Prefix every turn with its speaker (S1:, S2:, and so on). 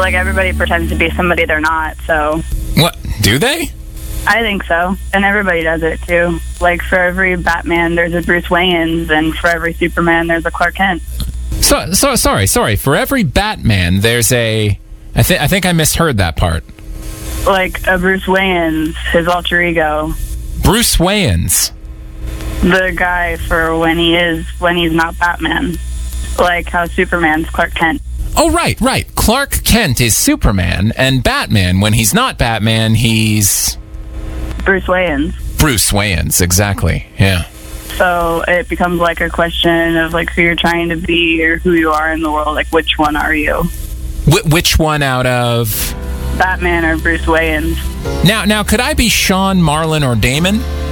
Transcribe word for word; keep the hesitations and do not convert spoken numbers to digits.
S1: like, everybody pretends to be somebody they're not, so...
S2: What? Do they?
S1: I think so. And everybody does it, too. Like, for every Batman, there's a Bruce Wayne, and for every Superman, there's a Clark Kent.
S2: So, so sorry, sorry. For every Batman, there's a... I, th- I think I misheard that part.
S1: Like, a Bruce Wayne's, his alter ego.
S2: Bruce Wayans.
S1: The guy for when he is, when he's not Batman. Like how Superman's Clark Kent.
S2: Oh, right, right. Clark Kent is Superman, and Batman, when he's not Batman, he's...
S1: Bruce Wayans.
S2: Bruce Wayans, exactly, yeah.
S1: So it becomes like a question of like who you're trying to be or who you are in the world. Like, which one are you?
S2: Wh- which one out of...
S1: Batman or Bruce Wayans?
S2: Now, now, could I be Sean, Marlon, or Damon?